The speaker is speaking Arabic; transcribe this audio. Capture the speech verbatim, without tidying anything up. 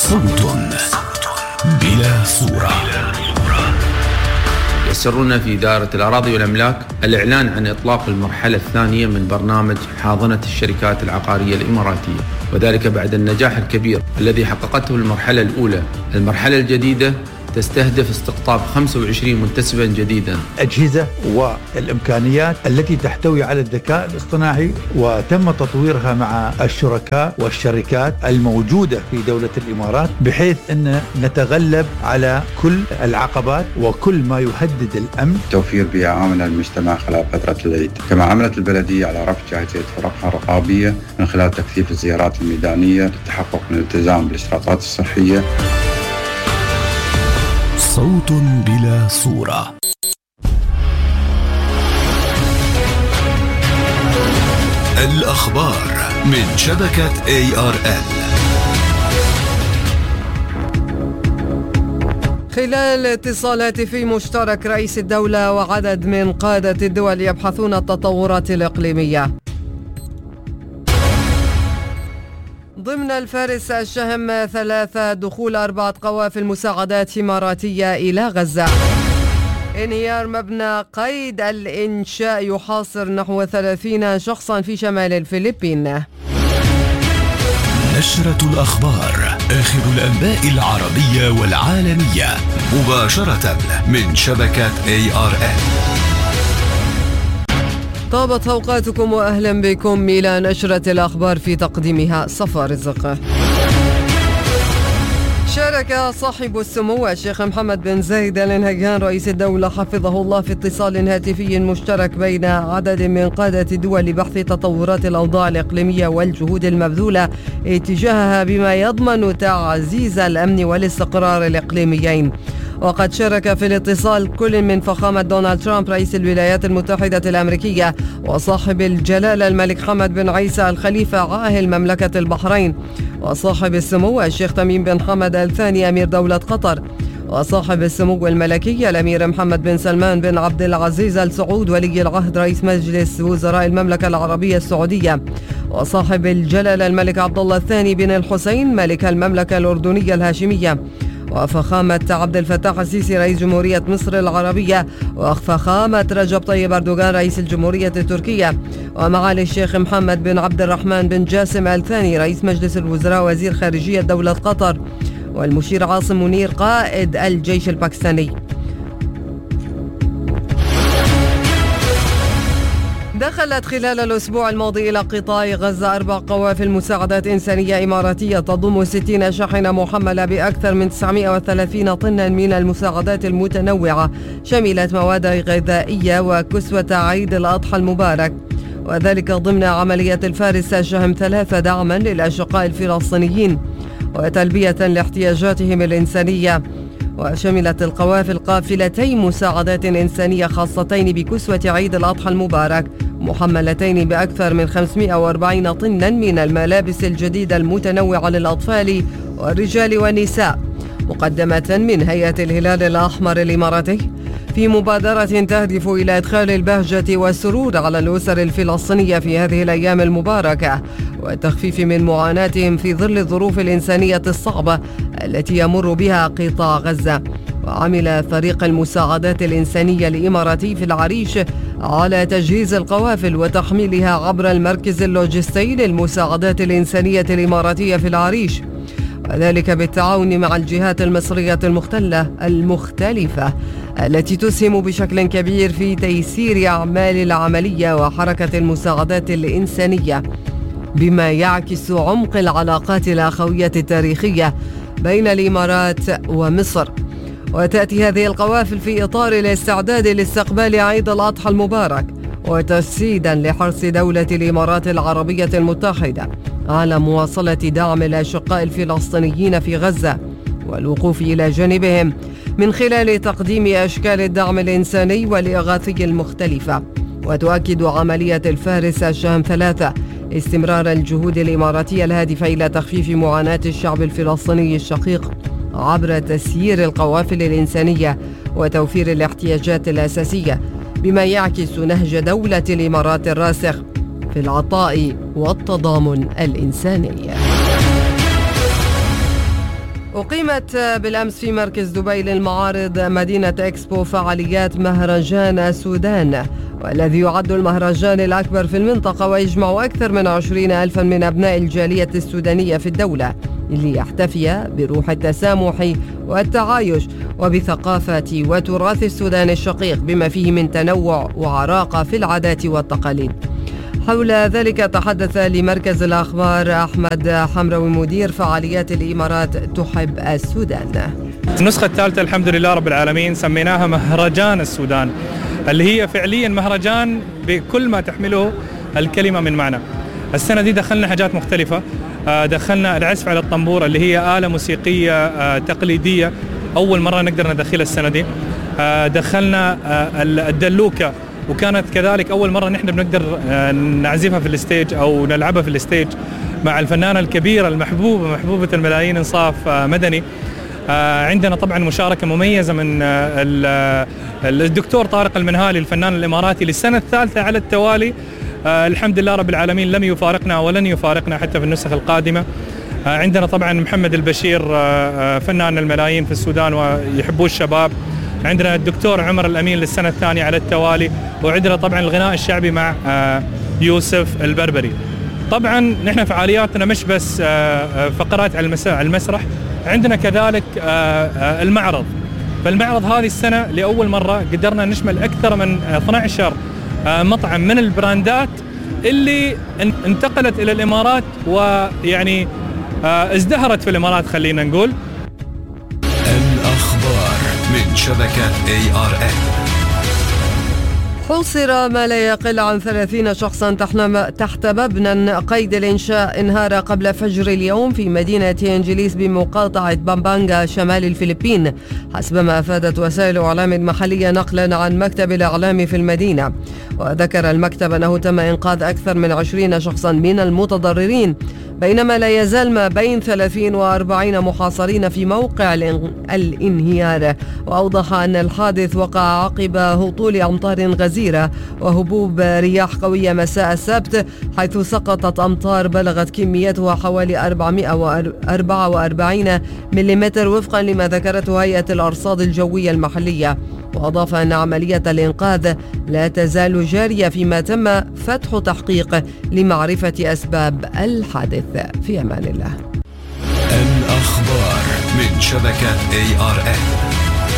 صوت بلا صورة. يسرنا في إدارة الأراضي والأملاك الإعلان عن إطلاق المرحلة الثانية من برنامج حاضنة الشركات العقارية الإماراتية، وذلك بعد النجاح الكبير الذي حققته المرحلة الأولى. المرحلة الجديدة تستهدف استقطاب خمسة وعشرين منتسبا جديدا. أجهزة والإمكانيات التي تحتوي على الذكاء الاصطناعي وتم تطويرها مع الشركاء والشركات الموجودة في دولة الإمارات، بحيث أن نتغلب على كل العقبات وكل ما يهدد الأمن. توفير بيئة آمنة للمجتمع خلال فترة العيد. كما عملت البلدية على رفع جاهزية فرقها الرقابية من خلال تكثيف الزيارات الميدانية للتحقق من الالتزام بالإشراطات الصحية. صوت بلا صورة. الأخبار من شبكة إيه آر إل. خلال اتصال هاتفي مشترك رئيس الدولة وعدد من قادة الدول يبحثون التطورات الإقليمية. ضمن الفارس الشهم ثلاثة، دخول أربعة قوافل مساعدات إماراتية إلى غزة. انهيار مبنى قيد الإنشاء يحاصر نحو ثلاثين شخصا في شمال الفلبين. نشرة الأخبار، آخر الأنباء العربية والعالمية، مباشرة من شبكة إيه آر إل. طابت أوقاتكم وأهلا بكم إلى نشرة الأخبار، في تقديمها صفا رزق. شارك صاحب السمو الشيخ محمد بن زايد آل نهيان رئيس الدولة حفظه الله في اتصال هاتفي مشترك بين عدد من قادة الدول لبحث تطورات الأوضاع الإقليمية والجهود المبذولة اتجاهها بما يضمن تعزيز الأمن والاستقرار الإقليميين. وقد شارك في الاتصال كل من فخامة دونالد ترامب رئيس الولايات المتحدة الأمريكية وصاحب الجلالة الملك حمد بن عيسى الخليفة عاهل مملكة البحرين، وصاحب السمو الشيخ تميم بن حمد الثاني أمير دولة قطر، وصاحب السمو الملكي الأمير محمد بن سلمان بن عبد العزيز آل سعود ولي العهد رئيس مجلس وزراء المملكة العربية السعودية، وصاحب الجلالة الملك عبد الله الثاني بن الحسين ملك المملكة الأردنية الهاشمية، وفخامة عبد الفتاح السيسي رئيس جمهورية مصر العربية، وفخامة رجب طيب أردوغان رئيس الجمهورية التركية، ومعالي الشيخ محمد بن عبد الرحمن بن جاسم آل ثاني رئيس مجلس الوزراء وزير خارجية دولة قطر، والمشير عاصم منير قائد الجيش الباكستاني. دخلت خلال الأسبوع الماضي إلى قطاع غزة أربع قوافل مساعدات إنسانية إماراتية تضم ستين شاحنة محملة بأكثر من تسعمائة وثلاثين طنا من المساعدات المتنوعة، شملت مواد غذائية وكسوة عيد الأضحى المبارك، وذلك ضمن عملية الفارس الشهم ثلاثة دعما للأشقاء الفلسطينيين وتلبية لاحتياجاتهم الإنسانية. وشملت القوافل قافلتين مساعدات إنسانية خاصتين بكسوة عيد الأضحى المبارك محملتين بأكثر من خمسمائة وأربعين طنا من الملابس الجديدة المتنوعة للأطفال والرجال والنساء، مقدمة من هيئة الهلال الأحمر الإماراتي في مبادرة تهدف إلى إدخال البهجة والسرور على الأسر الفلسطينية في هذه الأيام المباركة والتخفيف من معاناتهم في ظل الظروف الإنسانية الصعبة التي يمر بها قطاع غزة. وعمل فريق المساعدات الإنسانية الإماراتي في العريش على تجهيز القوافل وتحميلها عبر المركز اللوجستي للمساعدات الإنسانية الإماراتية في العريش، وذلك بالتعاون مع الجهات المصرية المختلة المختلفة التي تسهم بشكل كبير في تيسير أعمال العملية وحركة المساعدات الإنسانية، بما يعكس عمق العلاقات الأخوية التاريخية بين الإمارات ومصر. وتأتي هذه القوافل في إطار الاستعداد لاستقبال عيد الأضحى المبارك، وتجسيدا لحرص دولة الإمارات العربية المتحدة على مواصلة دعم الأشقاء الفلسطينيين في غزة والوقوف إلى جانبهم من خلال تقديم أشكال الدعم الإنساني والإغاثي المختلفة. وتؤكد عملية الفارس الشهم ثلاثة استمرار الجهود الإماراتية الهادفة إلى تخفيف معاناة الشعب الفلسطيني الشقيق عبر تسيير القوافل الإنسانية وتوفير الاحتياجات الأساسية، بما يعكس نهج دولة الإمارات الراسخ في العطاء والتضامن الإنساني. أقيمت بالأمس في مركز دبي للمعارض مدينة إكسبو فعاليات مهرجان السودان، والذي يعد المهرجان الأكبر في المنطقة ويجمع أكثر من عشرين ألفا من أبناء الجالية السودانية في الدولة، ليحتفي بروح التسامح والتعايش وبثقافة وتراث السودان الشقيق بما فيه من تنوع وعراقة في العادات والتقاليد. حول ذلك تحدث لمركز الأخبار أحمد حمروي مدير فعاليات الإمارات تحب السودان. النسخة الثالثة الحمد لله رب العالمين سميناها مهرجان السودان، اللي هي فعليا مهرجان بكل ما تحمله الكلمة من معنى. السنة دي دخلنا حاجات مختلفة، دخلنا العزف على الطنبور اللي هي آلة موسيقية تقليدية أول مرة نقدر ندخلها السنة دي. دخلنا الدلوكة، وكانت كذلك أول مرة نحن بنقدر نعزفها في الستيج أو نلعبها في الستيج مع الفنانة الكبيرة المحبوبة محبوبة الملايين إنصاف مدني. عندنا طبعا مشاركة مميزة من الدكتور طارق المنهالي الفنان الإماراتي للسنة الثالثة على التوالي. الحمد لله رب العالمين لم يفارقنا ولن يفارقنا حتى في النسخ القادمة. عندنا طبعا محمد البشير فنان الملايين في السودان ويحبوه الشباب. عندنا الدكتور عمر الأمين للسنة الثانية على التوالي، وعندنا طبعا الغناء الشعبي مع يوسف البربري. طبعا نحن فعالياتنا مش بس فقرات على المسرح، عندنا كذلك المعرض. فالمعرض هذه السنة لأول مرة قدرنا نشمل أكثر من اثني عشر مطعم من البراندات اللي انتقلت إلى الإمارات ويعني ازدهرت في الإمارات. خلينا نقول الأخبار من شبكة إيه آر إن. حوصر ما لا يقل عن ثلاثين شخصا تحت مبنى قيد الإنشاء انهار قبل فجر اليوم في مدينة إنجليس بمقاطعة بامبانغا شمال الفلبين، حسب ما أفادت وسائل إعلام محلية نقلا عن مكتب الإعلام في المدينة. وذكر المكتب أنه تم إنقاذ أكثر من عشرين شخصا من المتضررين، بينما لا يزال ما بين ثلاثين وأربعين محاصرين في موقع الانهيار. وأوضح أن الحادث وقع عقب هطول أمطار غزيرة وهبوب رياح قوية مساء السبت، حيث سقطت أمطار بلغت كميتها حوالي أربعمائة وأربعة وأربعين ملم وفقا لما ذكرته هيئة الأرصاد الجوية المحلية. وأضاف أن عملية الإنقاذ لا تزال جارية فيما تم فتح تحقيق لمعرفة أسباب الحادث. في أمان الله. الأخبار من شبكة إيه آر إن.